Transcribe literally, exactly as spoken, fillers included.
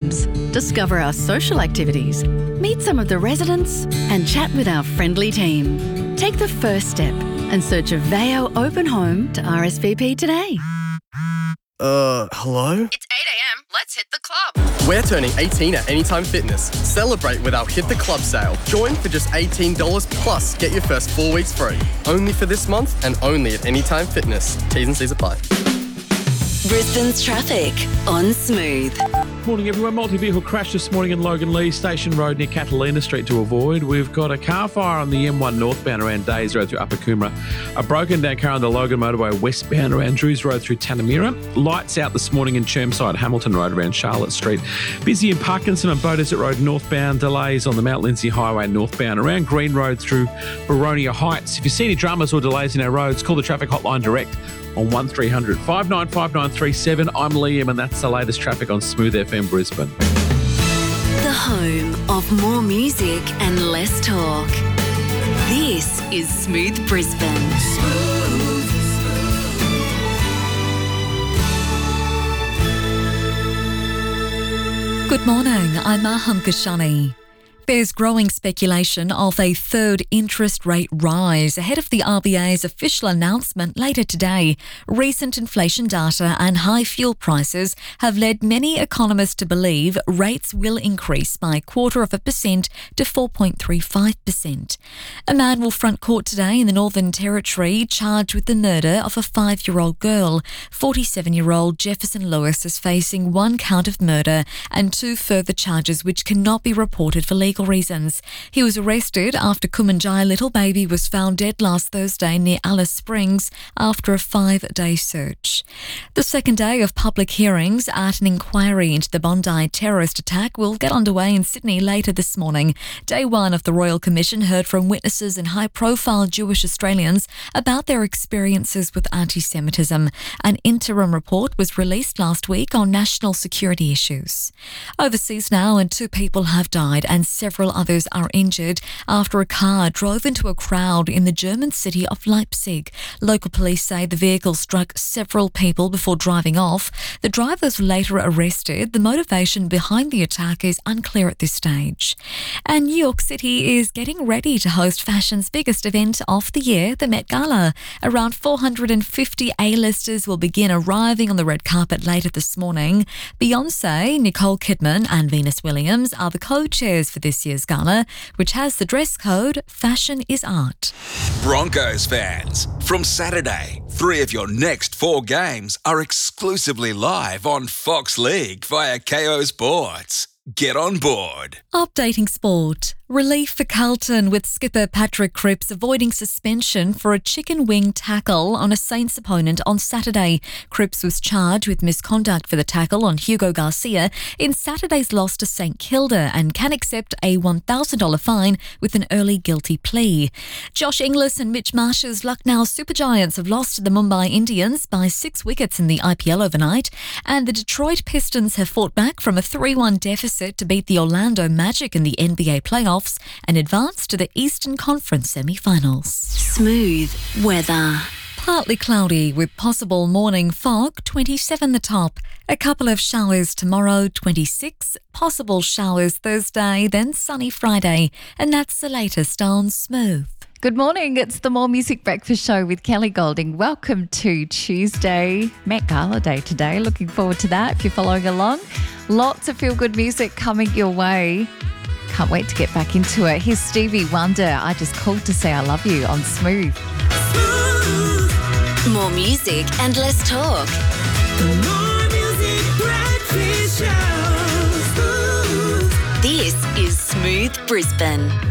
clubs, discover our social activities, meet some of the residents and chat with our friendly team. Take the first step and search Aveo Open Home to R S V P today. Uh, hello? It's eight a.m. Let's hit the club. We're turning eighteen at Anytime Fitness. Celebrate with our Hit the Club sale. Join for just eighteen dollars plus get your first four weeks free. Only for this month and only at Anytime Fitness. T's and C's apply. Brisbane's traffic on Smooth. Morning everyone. Multi-vehicle crash this morning in Logan Lee Station Road near Catalina Street to avoid. We've got a car fire on the M one northbound around Days Road through Upper Coomera. A broken down car on the Logan motorway westbound around Drews Road through Tanamira. Lights out this morning in Chermside, Hamilton Road around Charlotte Street. Busy in Parkinson and Beaudesert Road northbound. Delays on the Mount Lindesay Highway northbound around Green Road through Baronia Heights. If you see any dramas or delays in our roads, call the traffic hotline direct on one three hundred five nine five nine three seven. I'm Liam and that's the latest traffic on Smooth F M Brisbane. The home of more music and less talk. This is Smooth Brisbane. Good morning, I'm Maham Kashani. There's growing speculation of a third interest rate rise ahead of the R B A's official announcement later today. Recent inflation data and high fuel prices have led many economists to believe rates will increase by a quarter of a percent to four point three five percent. A man will front court today in the Northern Territory charged with the murder of a five-year-old girl. forty-seven-year-old Jefferson Lewis is facing one count of murder and two further charges which cannot be reported for legal reasons. He was arrested after Kumanjaya little baby was found dead last Thursday near Alice Springs after a five-day search. The second day of public hearings at an inquiry into the Bondi terrorist attack will get underway in Sydney later this morning. Day one of the Royal Commission heard from witnesses and high-profile Jewish Australians about their experiences with anti-Semitism. An interim report was released last week on national security issues. Overseas now, and two people have died and several others are injured after a car drove into a crowd in the German city of Leipzig. Local police say the vehicle struck several people before driving off. The drivers were later arrested. The motivation behind the attack is unclear at this stage. And New York City is getting ready to host fashion's biggest event of the year, the Met Gala. Around four hundred fifty A-listers will begin arriving on the red carpet later this morning. Beyoncé, Nicole Kidman and Venus Williams are the co-chairs for this year's gala, which has the dress code Fashion is Art. Broncos fans, from Saturday, three of your next four games are exclusively live on Fox League via K O Sports. Get on board. Updating sport. Relief for Carlton with skipper Patrick Cripps avoiding suspension for a chicken wing tackle on a Saints opponent on Saturday. Cripps was charged with misconduct for the tackle on Hugo Garcia in Saturday's loss to St Kilda and can accept a one thousand dollars fine with an early guilty plea. Josh Inglis and Mitch Marsh's Lucknow Supergiants have lost to the Mumbai Indians by six wickets in the I P L overnight, and the Detroit Pistons have fought back from a three one deficit to beat the Orlando Magic in the N B A playoffs and advance to the Eastern Conference semi-finals. Smooth weather. Partly cloudy with possible morning fog, twenty-seven the top. A couple of showers tomorrow, twenty-six. Possible showers Thursday, then sunny Friday. And that's the latest on Smooth. Good morning, it's the More Music Breakfast Show with Kelly Golding. Welcome to Tuesday, Met Gala Day today. Looking forward to that if you're following along. Lots of feel-good music coming your way. Can't wait to get back into it. Here's Stevie Wonder, I Just Called to Say I Love You on Smooth. Smooth. More music and less talk. The More Music Breakfast Show. Smooth. This is Smooth Brisbane.